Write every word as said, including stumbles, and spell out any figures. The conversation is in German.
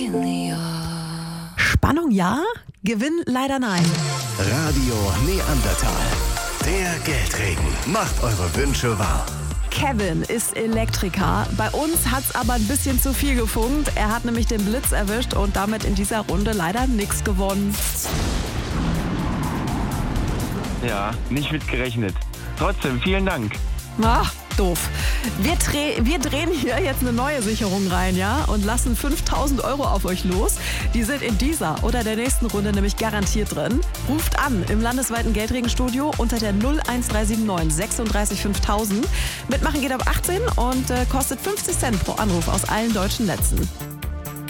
Spannung ja, Gewinn leider nein. Radio Neandertal. Der Geldregen macht eure Wünsche wahr. Kevin ist Elektriker. Bei uns hat's aber ein bisschen zu viel gefunkt. Er hat nämlich den Blitz erwischt und damit in dieser Runde leider nichts gewonnen. Ja, nicht mit gerechnet. Trotzdem, vielen Dank. Ach, doof. Wir, dreh, wir drehen hier jetzt eine neue Sicherung rein, ja? Und lassen fünftausend Euro auf euch los. Die sind in dieser oder der nächsten Runde nämlich garantiert drin. Ruft an im landesweiten Geldregenstudio unter der null eins drei sieben neun sechsunddreißig fünftausend. Mitmachen geht ab achtzehn und äh, kostet fünfzig Cent pro Anruf aus allen deutschen Netzen.